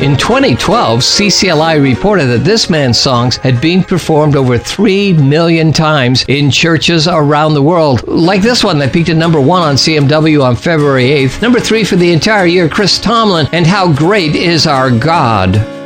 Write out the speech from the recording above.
In 2012, CCLI reported that this man's songs had been performed over 3 million times in churches around the world. Like this one that peaked at number 1 on CMW on February 8th. Number 3 for the entire year, Chris Tomlin, and How Great Is Our God.